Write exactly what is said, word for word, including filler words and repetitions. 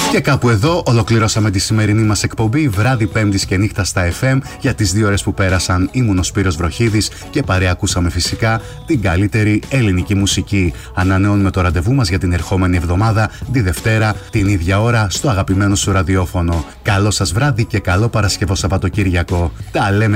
Και κάπου εδώ ολοκληρώσαμε τη σημερινή μας εκπομπή βράδυ Πέμπτης και νύχτα στα εφ εμ. Για τις δύο ώρες που πέρασαν ήμουν ο Σπύρος Βροχίδης και παρέα ακούσαμε φυσικά την καλύτερη ελληνική μουσική. Ανανεώνουμε το ραντεβού μας για την ερχόμενη εβδομάδα, τη Δευτέρα, την ίδια ώρα, στο αγαπημένο σου ραδιόφωνο. Καλό σας βράδυ και καλό Παρασκευό Σαββατοκύριακο. Τα λέμε